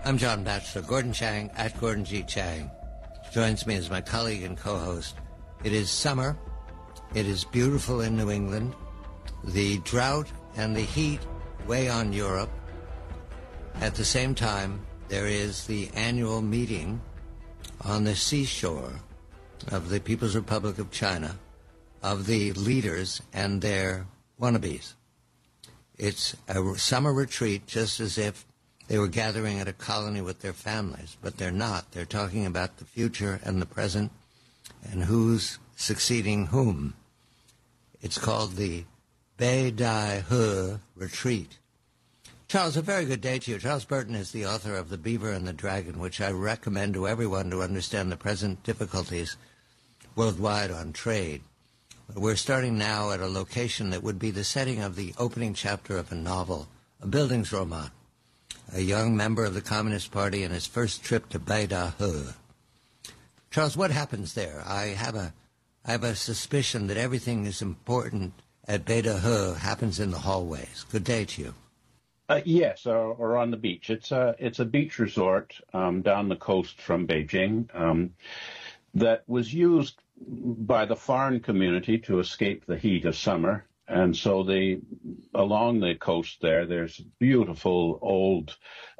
I'm John Batchelor. Gordon Chang, at Gordon G. Chang, joins me as my colleague and co-host. It is summer. It is beautiful in New England. The drought and the heat weigh on Europe. At the same time, there is the annual meeting on the seashore of the People's Republic of China of the leaders and their wannabes. It's a summer retreat, just as if they were gathering at a colony with their families, but they're not. They're talking about the future and the present and who's succeeding whom. It's called the Bai Dai He Retreat. Charles, a very good day to you. Charles Burton is the author of The Beaver and the Dragon, which I recommend to everyone to understand the present difficulties worldwide on trade. We're starting now at a location that would be the setting of the opening chapter of a novel, a Bildungsroman, a young member of the Communist Party in his first trip to Bai Dai He. Charles, what happens there? I have a suspicion that everything is important at Bai Dai He happens in the hallways. Good day to you. Yes, or on the beach. It's a beach resort down the coast from Beijing that was used by the foreign community to escape the heat of summer. And so along the coast there's beautiful old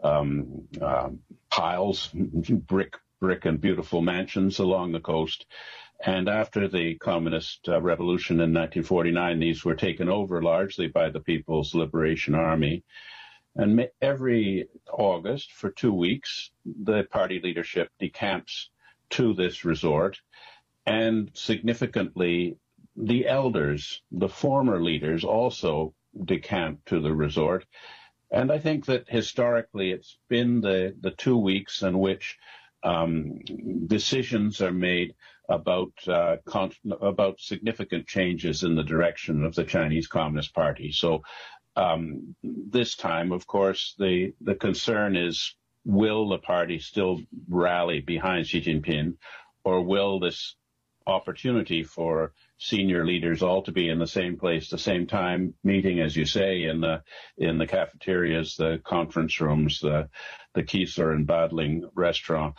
piles, brick and beautiful mansions along the coast. And after the Communist Revolution in 1949, these were taken over largely by the People's Liberation Army. And every August, for 2 weeks, the party leadership decamps to this resort. And significantly, the elders, the former leaders, also decamp to the resort. And I think that historically it's been the 2 weeks in which decisions are made about significant changes in the direction of the Chinese Communist Party. So this time, of course, the concern is, will the party still rally behind Xi Jinping, or will this opportunity for senior leaders all to be in the same place, the same time, meeting, as you say, in the cafeterias, the conference rooms, the Kiesler and Badling restaurant,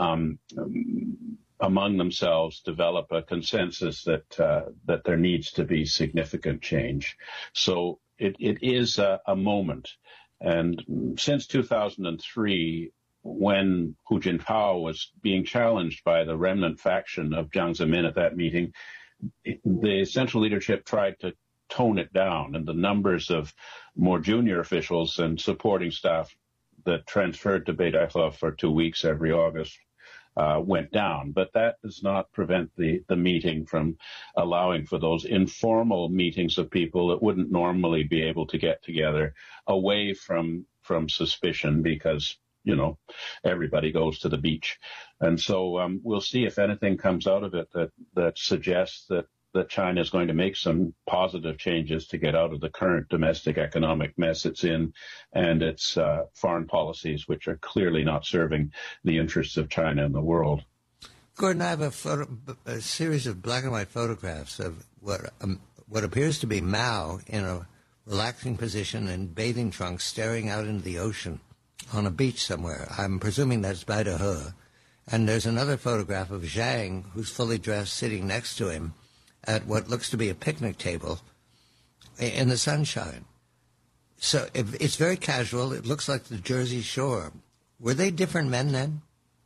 among themselves develop a consensus that there needs to be significant change. So it is a moment. And since 2003, when Hu Jintao was being challenged by the remnant faction of Jiang Zemin at that meeting, the central leadership tried to tone it down, and the numbers of more junior officials and supporting staff that transferred to Bai Dai He for 2 weeks every August went down. But that does not prevent the meeting from allowing for those informal meetings of people that wouldn't normally be able to get together, away from suspicion, because everybody goes to the beach. And so we'll see if anything comes out of it that suggests that China is going to make some positive changes to get out of the current domestic economic mess it's in, and its foreign policies, which are clearly not serving the interests of China in the world. Gordon, I have a series of black and white photographs of what appears to be Mao in a relaxing position in bathing trunks, staring out into the ocean on a beach somewhere. I'm presuming that's Bai Dai He. And there's another photograph of Zhang, who's fully dressed, sitting next to him at what looks to be a picnic table in the sunshine. So it's very casual. It looks like the Jersey Shore. Were they different men then?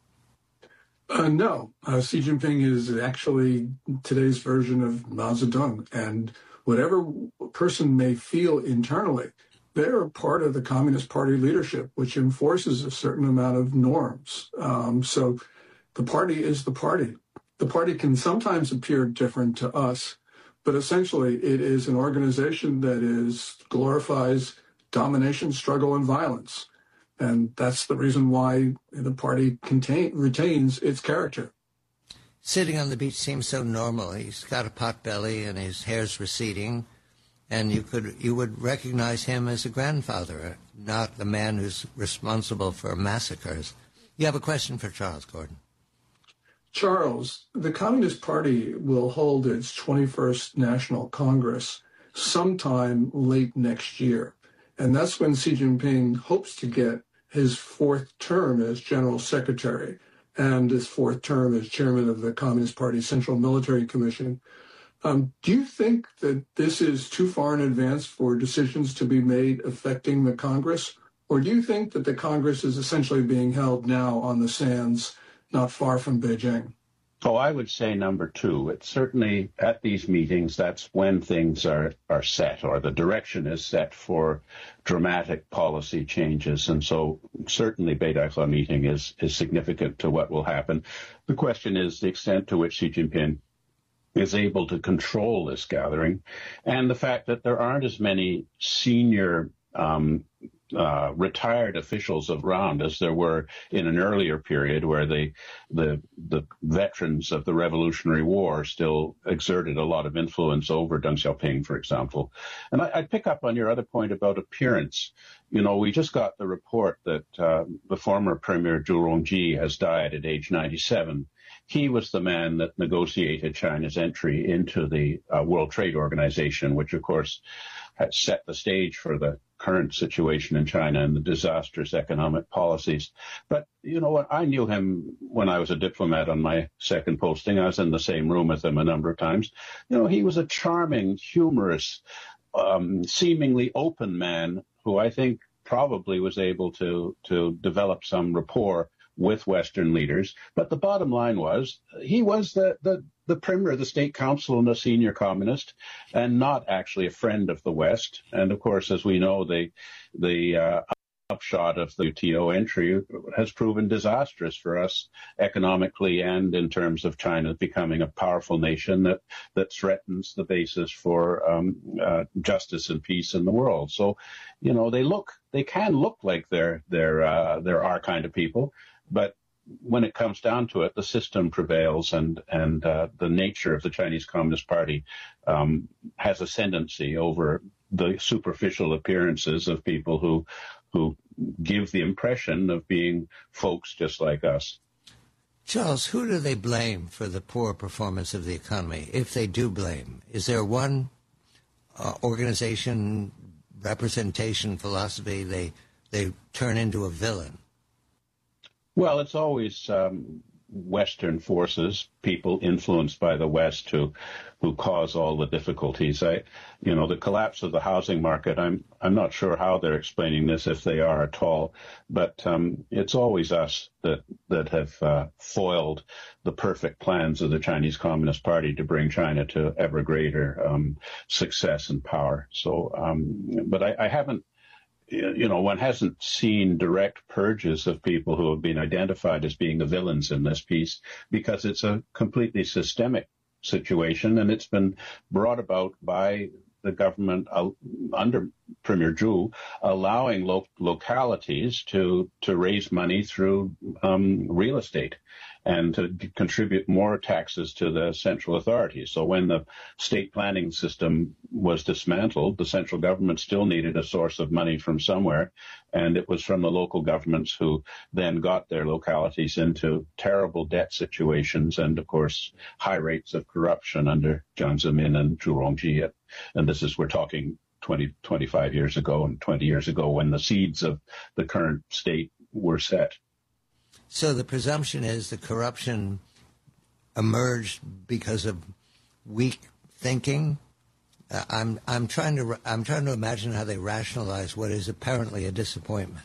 No. Xi Jinping is actually today's version of Mao Zedong. And whatever a person may feel internally, they're a part of the Communist Party leadership, which enforces a certain amount of norms. So the party is the party. The party can sometimes appear different to us, but essentially it is an organization that glorifies domination, struggle, and violence. And that's the reason why the party retains its character. Sitting on the beach seems so normal. He's got a pot belly and his hair's receding. And you would recognize him as a grandfather, not the man who's responsible for massacres. You have a question for Charles, Gordon. Charles, the Communist Party will hold its 21st National Congress sometime late next year. And that's when Xi Jinping hopes to get his fourth term as General Secretary and his fourth term as chairman of the Communist Party Central Military Commission. Do you think that this is too far in advance for decisions to be made affecting the Congress? Or do you think that the Congress is essentially being held now on the sands, not far from Beijing? Oh, I would say number two. It's certainly at these meetings, that's when things are set, or the direction is set for dramatic policy changes. And so certainly Beidaihe meeting is significant to what will happen. The question is the extent to which Xi Jinping is able to control this gathering, and the fact that there aren't as many senior retired officials around as there were in an earlier period where the veterans of the Revolutionary War still exerted a lot of influence over Deng Xiaoping, for example. And I'd pick up on your other point about appearance. You know, we just got the report that the former Premier Zhu Rongji has died at age 97. He was the man that negotiated China's entry into the World Trade Organization, which, of course, had set the stage for the current situation in China and the disastrous economic policies. But, you know what, I knew him when I was a diplomat on my second posting. I was in the same room with him a number of times. You know, he was a charming, humorous, seemingly open man who I think probably was able to develop some rapport with Western leaders. But the bottom line was he was the premier of the state council and a senior communist, and not actually a friend of the West. And of course, as we know, the upshot of the WTO entry has proven disastrous for us economically and in terms of China becoming a powerful nation that threatens the basis for justice and peace in the world. So, you know, they can look like they're our kind of people, but when it comes down to it, the system prevails, and the nature of the Chinese Communist Party has ascendancy over the superficial appearances of people who give the impression of being folks just like us. Charles, who do they blame for the poor performance of the economy, if they do blame? Is there one organization, representation, philosophy they turn into a villain? Well, it's always Western forces, people influenced by the West who cause all the difficulties. The collapse of the housing market, I'm not sure how they're explaining this, if they are at all, but it's always us that have foiled the perfect plans of the Chinese Communist Party to bring China to ever greater success and power. So, but I haven't, one hasn't seen direct purges of people who have been identified as being the villains in this piece, because it's a completely systemic situation, and it's been brought about by the government under Premier Zhu, allowing localities to raise money through real estate and to contribute more taxes to the central authorities. So when the state planning system was dismantled, the central government still needed a source of money from somewhere, and it was from the local governments who then got their localities into terrible debt situations and, of course, high rates of corruption under Jiang Zemin and Zhu Rongji. And this is, we're talking 25 years ago and 20 years ago, when the seeds of the current state were set. So the presumption is the corruption emerged because of weak thinking. I'm trying to imagine how they rationalize what is apparently a disappointment.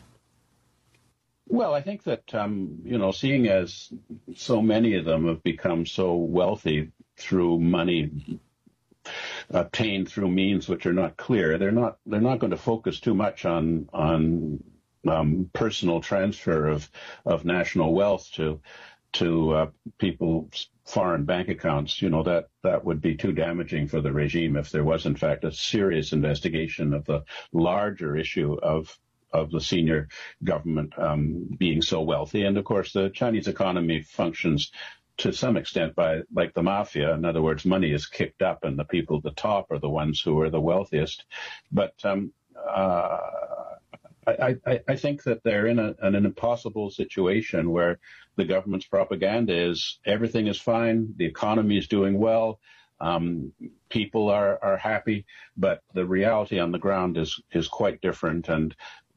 Well, I think that seeing as so many of them have become so wealthy through money obtained through means which are not clear, they're not going to focus too much on personal transfer of national wealth to people's foreign bank accounts. That would be too damaging for the regime if there was, in fact, a serious investigation of the larger issue of the senior government being so wealthy. And, of course, the Chinese economy functions to some extent by like the mafia. In other words, money is kicked up and the people at the top are the ones who are the wealthiest. But I think that they're in an impossible situation where the government's propaganda is everything is fine, the economy is doing well, people are happy, but the reality on the ground is quite different. And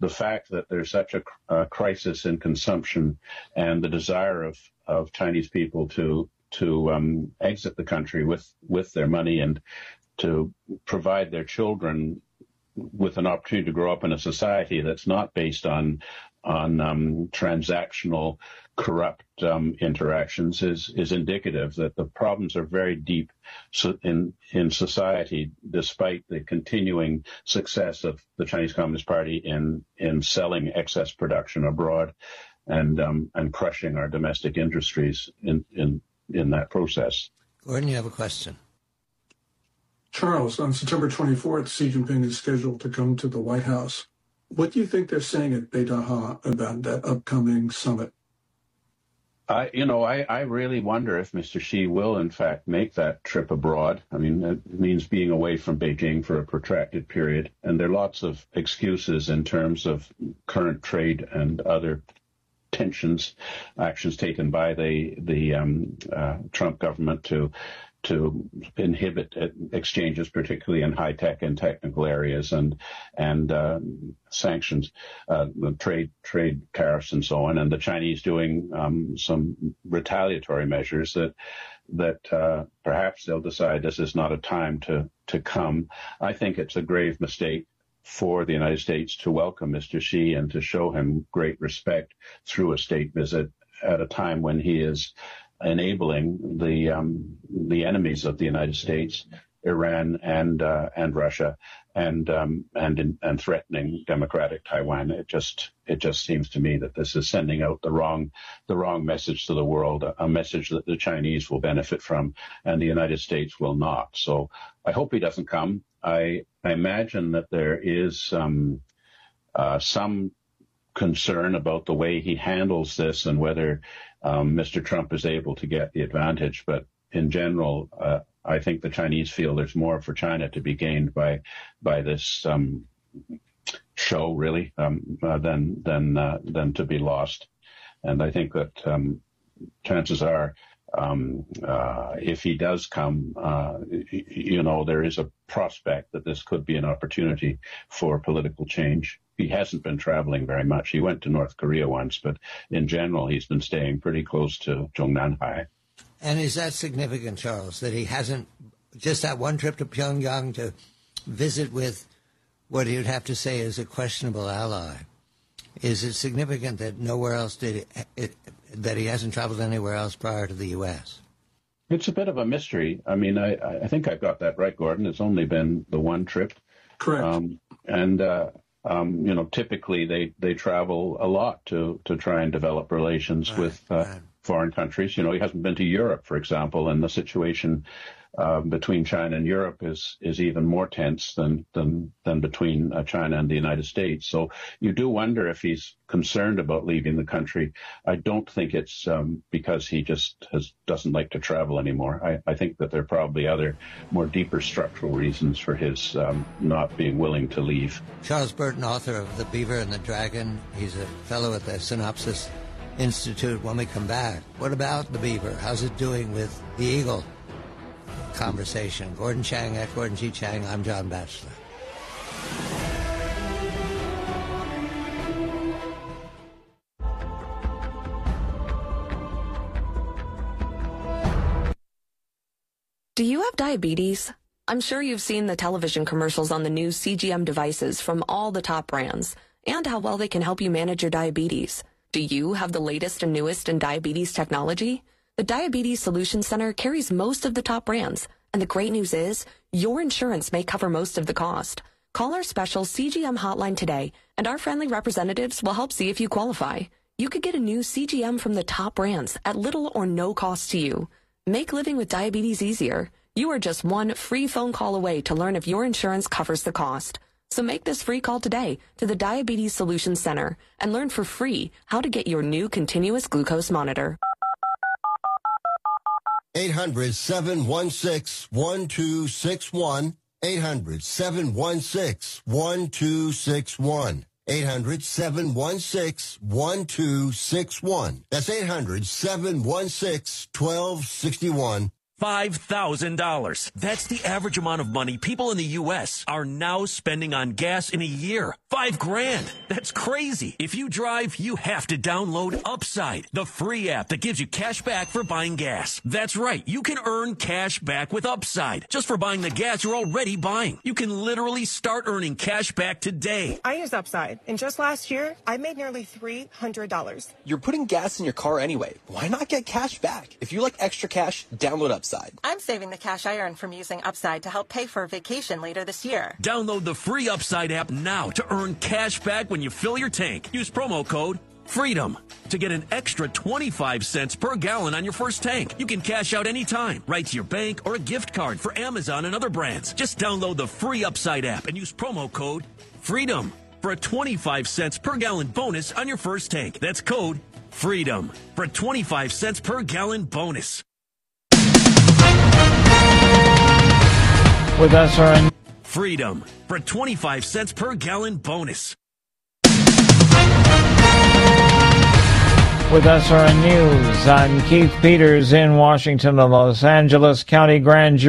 the fact that there's such a crisis in consumption and the desire of Chinese people to exit the country with their money and to provide their children with an opportunity to grow up in a society that's not based on transactional, corrupt interactions is indicative that the problems are very deep in society, despite the continuing success of the Chinese Communist Party in selling excess production abroad and crushing our domestic industries in that process. Gordon, you have a question. Charles, on September 24th, Xi Jinping is scheduled to come to the White House. What do you think they're saying at Beit Daha about that upcoming summit? I really wonder if Mr. Xi will, in fact, make that trip abroad. I mean, it means being away from Beijing for a protracted period. And there are lots of excuses in terms of current trade and other tensions, actions taken by the Trump government to inhibit exchanges, particularly in high tech and technical areas, and sanctions, trade tariffs, and so on. And the Chinese doing some retaliatory measures that perhaps they'll decide this is not a time to come. I think it's a grave mistake for the United States to welcome Mr. Xi and to show him great respect through a state visit at a time when he is enabling the enemies of the United States, Iran and Russia, and threatening democratic Taiwan. It just seems to me that this is sending out the wrong message to the world, a message that the Chinese will benefit from and the United States will not. So I hope he doesn't come. I imagine that there is some concern about the way he handles this and whether Mr. Trump is able to get the advantage. But in general, I think the Chinese feel there's more for China to be gained by this show, really, than to be lost. And I think that chances are, if he does come, there is a prospect that this could be an opportunity for political change. He hasn't been traveling very much. He went to North Korea once, but in general, he's been staying pretty close to Zhongnanhai. And is that significant, Charles, that he hasn't just that one trip to Pyongyang to visit with what he would have to say is a questionable ally? Is it significant that nowhere else that he hasn't traveled anywhere else prior to the U.S.? It's a bit of a mystery. I mean, I think I've got that right, Gordon. It's only been the one trip. Correct. Typically they travel a lot to try and develop relations with foreign countries. He hasn't been to Europe, for example, and the situation between China and Europe is even more tense than between China and the United States. So you do wonder if he's concerned about leaving the country. I don't think it's because he just doesn't like to travel anymore. I think that there are probably other more deeper structural reasons for his not being willing to leave. Charles Burton, author of The Beaver and the Dragon. He's a fellow at the Synopsis Institute. When we come back, what about the beaver? How's it doing with the eagle? Conversation. Gordon Chang at Gordon G. Chang. I'm John Batchelor. Do you have diabetes? I'm sure you've seen the television commercials on the new CGM devices from all the top brands and how well they can help you manage your diabetes. Do you have the latest and newest in diabetes technology? The Diabetes Solutions Center carries most of the top brands, and the great news is your insurance may cover most of the cost. Call our special CGM hotline today, and our friendly representatives will help see if you qualify. You could get a new CGM from the top brands at little or no cost to you. Make living with diabetes easier. You are just one free phone call away to learn if your insurance covers the cost. So make this free call today to the Diabetes Solutions Center and learn for free how to get your new continuous glucose monitor. 800-716-1261. 800-716-1261. 800-716-1261. That's 800-716-1261. $5,000. That's the average amount of money people in the U.S. are now spending on gas in a year. $5,000. That's crazy. If you drive, you have to download Upside, the free app that gives you cash back for buying gas. That's right. You can earn cash back with Upside just for buying the gas you're already buying. You can literally start earning cash back today. I use Upside, and just last year, I made nearly $300. You're putting gas in your car anyway. Why not get cash back? If you like extra cash, download Upside. I'm saving the cash I earn from using Upside to help pay for a vacation later this year. Download the free Upside app now to earn cash back when you fill your tank. Use promo code FREEDOM to get an extra 25 cents per gallon on your first tank. You can cash out anytime, right to your bank or a gift card for Amazon and other brands. Just download the free Upside app and use promo code FREEDOM for a 25 cents per gallon bonus on your first tank. That's code FREEDOM for a 25 cents per gallon bonus. With SRN Freedom for 25 cents per gallon bonus. With SRN News, I'm Keith Peters in Washington. The Los Angeles County Grand Jury